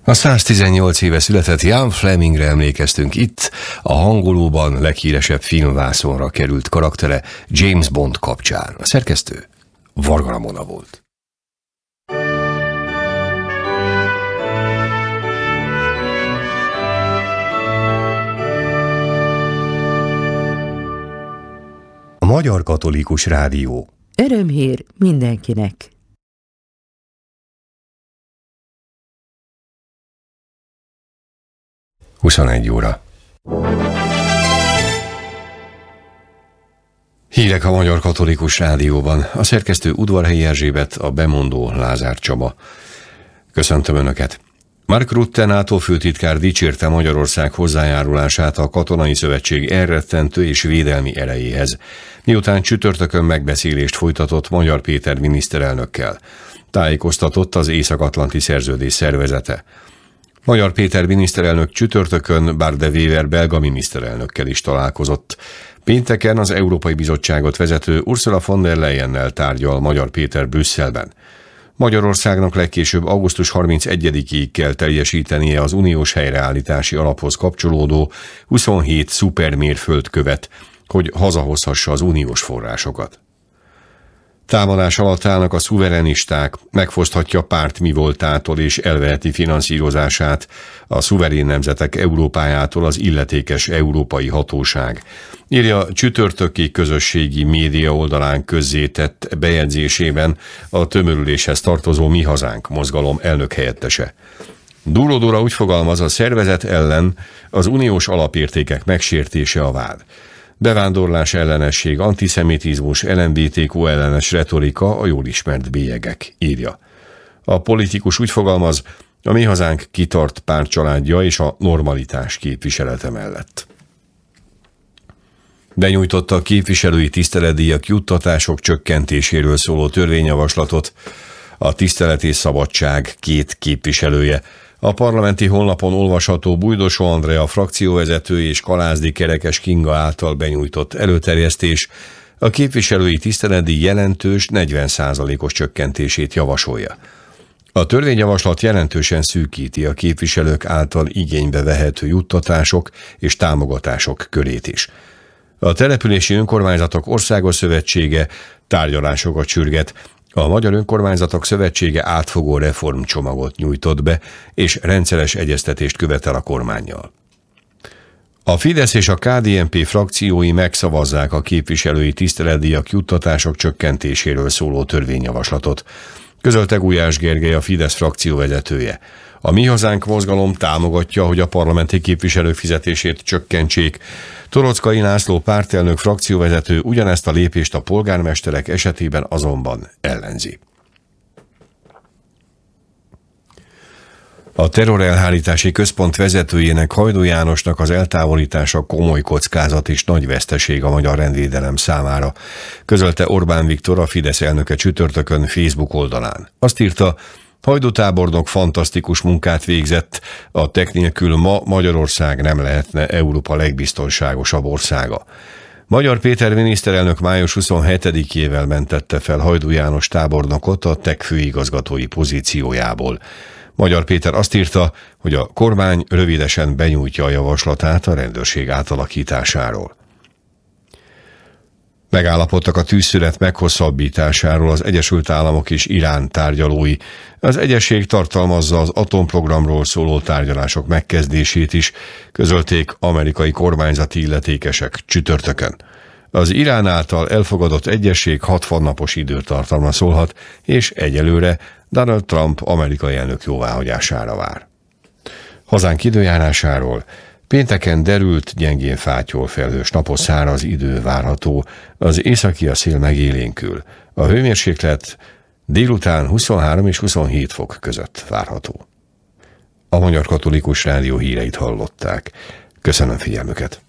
A 118 éve született Ian Flemingre emlékeztünk itt, a hangolóban leghíresebb filmvászonra került karaktere James Bond kapcsán. A szerkesztő Varga Ramona volt. A Magyar Katolikus Rádió. Örömhír mindenkinek! Huszonegy óra. Hírek a Magyar Katolikus Rádióban. A szerkesztő Udvarhelyi Erzsébet, a bemondó Lázár Csaba. Köszöntöm Önöket! Mark Rutte NATO főtitkár dicsérte Magyarország hozzájárulását a Katonai Szövetség elrettentő és védelmi erejéhez, miután csütörtökön megbeszélést folytatott Magyar Péter miniszterelnökkel. Tájékoztatott az Észak-Atlanti Szerződés szervezete. Magyar Péter miniszterelnök csütörtökön Bart De Wever belga miniszterelnökkel is találkozott. Pénteken az Európai Bizottságot vezető Ursula von der Leyennel tárgyal Magyar Péter Brüsszelben. Magyarországnak legkésőbb augusztus 31-ig kell teljesítenie az uniós helyreállítási alaphoz kapcsolódó 27 szupermérföldkövet, hogy hazahozhassa az uniós forrásokat. Támadás alatt állnak a szuverenisták, megfoszthatja párt mi voltától és elveheti finanszírozását a szuverén nemzetek Európájától az illetékes európai hatóság, írja csütörtöki közösségi média oldalán közzétett bejegyzésében a tömörüléshez tartozó Mi Hazánk mozgalom elnökhelyettese. Duródóra úgy fogalmaz, a szervezet ellen az uniós alapértékek megsértése a vád. Bevándorlás ellenesség, antiszemitizmus, LMBTQ ellenes retorika a jól ismert bélyegek, írja. A politikus úgy fogalmaz, a Mi Hazánk kitart pártcsaládja és a normalitás képviselete mellett. Benyújtotta a képviselői tiszteletdíjak juttatások csökkentéséről szóló törvényjavaslatot a Tisztelet és Szabadság két képviselője. A parlamenti honlapon olvasható Bújdosó Andrea frakcióvezető és Kalázdi Kerekes Kinga által benyújtott előterjesztés a képviselői tiszteletdíj jelentős 40%-os csökkentését javasolja. A törvényjavaslat jelentősen szűkíti a képviselők által igénybe vehető juttatások és támogatások körét is. A Települési Önkormányzatok Országos Szövetsége tárgyalásokat sürget. A Magyar Önkormányzatok Szövetsége átfogó reformcsomagot nyújtott be, és rendszeres egyeztetést követel a kormánnyal. A Fidesz és a KDNP frakciói megszavazzák a képviselői tiszteletdíjak juttatások csökkentéséről szóló törvényjavaslatot, közölte Gulyás Gergely, a Fidesz frakció vezetője. A Mi Hazánk mozgalom támogatja, hogy a parlamenti képviselők fizetését csökkentsék. Torockai László pártelnök frakcióvezető ugyanezt a lépést a polgármesterek esetében azonban ellenzi. A terrorelhárítási központ vezetőjének, Hajdú Jánosnak az eltávolítása komoly kockázat és nagy veszteség a magyar rendvédelem számára, közölte Orbán Viktor, a Fidesz elnöke csütörtökön Facebook oldalán. Azt írta, Hajdú tábornok fantasztikus munkát végzett, a tech nélkül ma Magyarország nem lehetne Európa legbiztonságosabb országa. Magyar Péter miniszterelnök május 27-ével mentette fel Hajdú János tábornokot a tech főigazgatói pozíciójából. Magyar Péter azt írta, hogy a kormány rövidesen benyújtja a javaslatát a rendőrség átalakításáról. Megállapodtak a tűzszünet meghosszabbításáról az Egyesült Államok és Irán tárgyalói. Az egyezség tartalmazza az atomprogramról szóló tárgyalások megkezdését is, közölték amerikai kormányzati illetékesek csütörtökön. Az Irán által elfogadott egyezség 60 napos időtartamra szólhat, és egyelőre Donald Trump amerikai elnök jóváhagyására vár. Hazánk időjárásáról: pénteken derült, gyengén fátyol, felhős, napos, száraz idő várható, az északi a szél megélénkül. A hőmérséklet délután 23 és 27 fok között várható. A Magyar Katolikus Rádió híreit hallották. Köszönöm figyelmüket!